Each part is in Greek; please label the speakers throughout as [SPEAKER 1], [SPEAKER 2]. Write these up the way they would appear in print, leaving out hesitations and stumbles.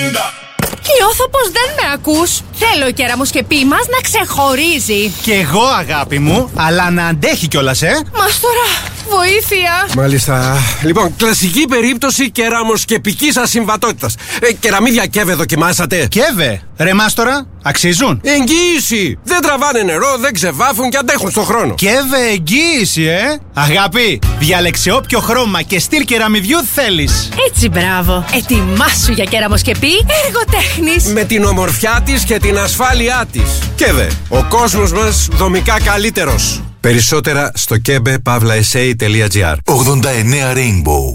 [SPEAKER 1] Νιώθω πως δεν με ακούς. Θέλω η κεραμοσκεπή μας να ξεχωρίζει.
[SPEAKER 2] Κι εγώ, αγάπη μου, αλλά να αντέχει κιόλας,
[SPEAKER 1] Μας τώρα, βοήθεια.
[SPEAKER 3] Μάλιστα. Λοιπόν, κλασική περίπτωση κεραμοσκεπικής ασυμβατότητας. Κεραμίδια Κέβε δοκιμάσατε?
[SPEAKER 2] Κέβε, ρεμάστορα, αξίζουν.
[SPEAKER 3] Εγγύηση! Δεν τραβάνε νερό, δεν ξεβάφουν και αντέχουν στον χρόνο.
[SPEAKER 2] Κέβε, εγγύηση, Αγάπη, διάλεξε όποιο χρώμα και στυλ κεραμιδιού θέλεις.
[SPEAKER 1] Έτσι, μπράβο. Ετοιμάσου για κεραμοσκεπή εργοτέχνης.
[SPEAKER 3] Με την ομορφιά της και την ασφάλειά της. Κέβε, ο κόσμος μας δομικά καλύτερος. Περισσότερα στο kebe.sa.gr.
[SPEAKER 4] 89 Rainbow.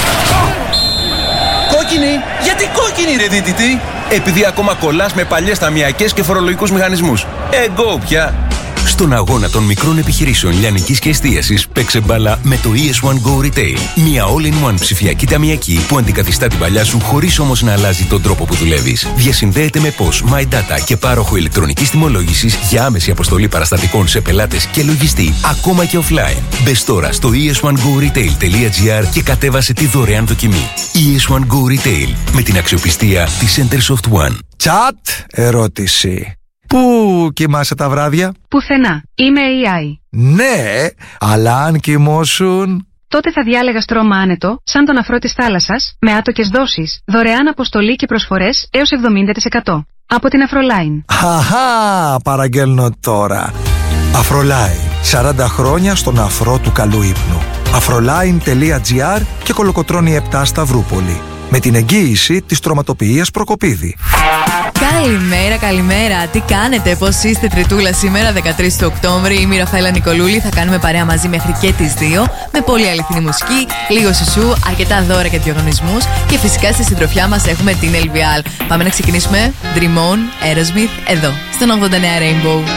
[SPEAKER 5] Κόκκινη! Γιατί κόκκινη, ρε δίτητη? Επειδή ακόμα κολλάς με παλιές ταμιακές και φορολογικούς μηχανισμούς. Εγώ πια.
[SPEAKER 6] Στον αγώνα των μικρών επιχειρήσεων λιανικής και εστίασης, παίξε μπάλα με το ES1 Go Retail. Μια all-in-one ψηφιακή ταμιακή που αντικαθιστά την παλιά σου χωρίς όμως να αλλάζει τον τρόπο που δουλεύεις. Διασυνδέεται με POS, My Data και πάροχο ηλεκτρονικής τιμολόγησης για άμεση αποστολή παραστατικών σε πελάτες και λογιστή, ακόμα και offline. Μπες τώρα στο es1goretail.gr και κατέβασε τη δωρεάν δοκιμή. ES1 Go Retail, με την αξιοπιστία της Centersoft One.
[SPEAKER 7] Chat ερώτηση. Πού κοιμάσαι τα βράδια?
[SPEAKER 8] Πουθενά. Είμαι AI.
[SPEAKER 7] Ναι, αλλά αν κοιμώσουν...
[SPEAKER 8] Τότε θα διάλεγα στρώμα άνετο, σαν τον αφρό της θάλασσας, με άτοκες δόσεις, δωρεάν αποστολή και προσφορές έως 70%. Από την Αφρολάιν.
[SPEAKER 7] Αχα, παραγγέλνω τώρα. Αφρολάιν. 40 χρόνια στον αφρό του καλού ύπνου. Afroline.gr και Κολοκοτρώνη 7 Σταυρούπολη. Με την εγγύηση της τροματοποιίας Προκοπίδη.
[SPEAKER 9] Καλημέρα, καλημέρα. Τι κάνετε, πώς είστε, Τριτούλα, σήμερα 13 του Οκτώβρη. Είμαι η Ραφαέλα Νικολούλη. Θα κάνουμε παρέα μαζί μέχρι και τις 2. Με πολύ αληθινή μουσική, λίγο σουσού, αρκετά δώρα και διαγωνισμούς. Και φυσικά στη συντροφιά μας έχουμε την LVL. Πάμε να ξεκινήσουμε. Dream On, Aerosmith, εδώ, στον 89 Rainbow.